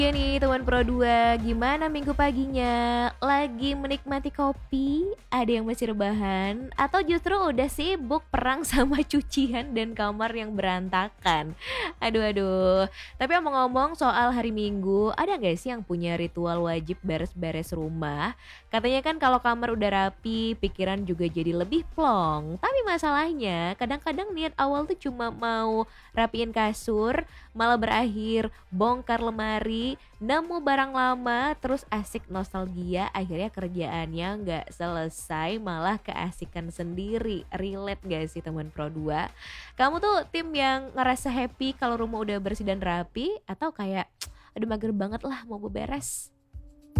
Iya nih teman Pro 2, gimana minggu paginya? Lagi menikmati kopi? Ada yang masih rebahan? Atau justru udah sibuk perang sama cucian dan kamar yang berantakan? Aduh aduh. Tapi ngomong-ngomong soal hari Minggu, ada nggak sih yang punya ritual wajib beres-beres rumah? Katanya kan kalau kamar udah rapi, pikiran juga jadi lebih plong. Tapi masalahnya, kadang-kadang niat awal tuh cuma mau rapiin kasur, malah berakhir bongkar lemari, nemu barang lama, terus asik nostalgia, akhirnya kerjaannya nggak selesai, malah keasikan sendiri. Relate gak sih teman Pro 2? Kamu tuh tim yang ngerasa happy kalau rumah udah bersih dan rapi, atau kayak aduh mager banget lah mau beberes?